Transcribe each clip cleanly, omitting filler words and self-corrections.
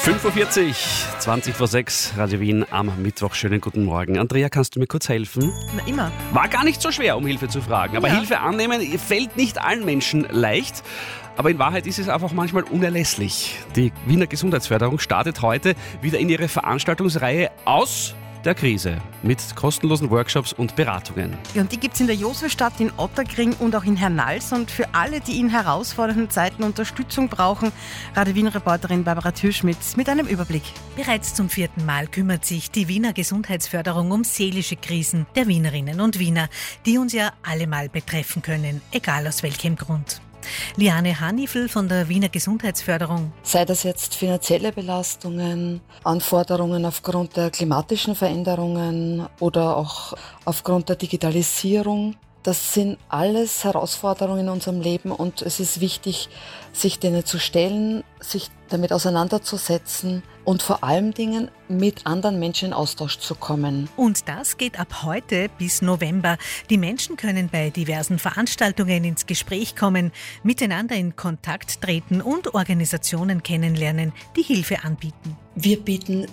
5:40 Uhr, 20 vor 6, Radio Wien am Mittwoch. Schönen guten Morgen. Andrea, kannst du mir kurz helfen? Na, immer. War gar nicht so schwer, um Hilfe zu fragen. Aber Ja. Hilfe annehmen fällt nicht allen Menschen leicht. Aber in Wahrheit ist es einfach manchmal unerlässlich. Die Wiener Gesundheitsförderung startet heute wieder in ihre Veranstaltungsreihe aus der Krise mit kostenlosen Workshops und Beratungen. Ja, und die gibt es in der Josefstadt, in Otterkring und auch in Hernals. Und für alle, die in herausfordernden Zeiten Unterstützung brauchen, Radio Wien-Reporterin Barbara Türschmidt mit einem Überblick. Bereits zum 4. Mal kümmert sich die Wiener Gesundheitsförderung um seelische Krisen der Wienerinnen und Wiener, die uns ja allemal betreffen können, egal aus welchem Grund. Liane Hanifl von der Wiener Gesundheitsförderung. Sei das jetzt finanzielle Belastungen, Anforderungen aufgrund der klimatischen Veränderungen oder auch aufgrund der Digitalisierung. Das sind alles Herausforderungen in unserem Leben und es ist wichtig, sich denen zu stellen, sich damit auseinanderzusetzen und vor allen Dingen mit anderen Menschen in Austausch zu kommen. Und das geht ab heute bis November. Die Menschen können bei diversen Veranstaltungen ins Gespräch kommen, miteinander in Kontakt treten und Organisationen kennenlernen, die Hilfe anbieten. Wir bieten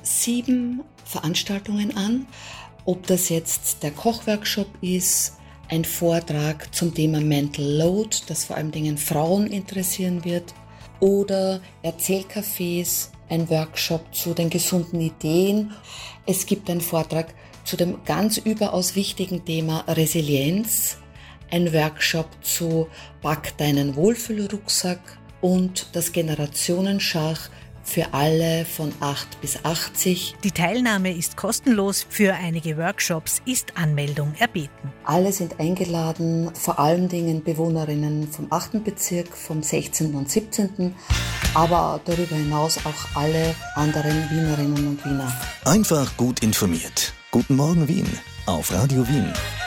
7 Veranstaltungen an, ob das jetzt der Kochworkshop ist, ein Vortrag zum Thema Mental Load, das vor allen Dingen Frauen interessieren wird, oder Erzählcafés, ein Workshop zu den gesunden Ideen. Es gibt einen Vortrag zu dem ganz überaus wichtigen Thema Resilienz, ein Workshop zu Pack deinen Wohlfühlrucksack und das Generationenschach für alle von 8 bis 80. Die Teilnahme ist kostenlos. Für einige Workshops ist Anmeldung erbeten. Alle sind eingeladen, vor allen Dingen Bewohnerinnen vom 8. Bezirk, vom 16. und 17., aber darüber hinaus auch alle anderen Wienerinnen und Wiener. Einfach gut informiert. Guten Morgen Wien auf Radio Wien.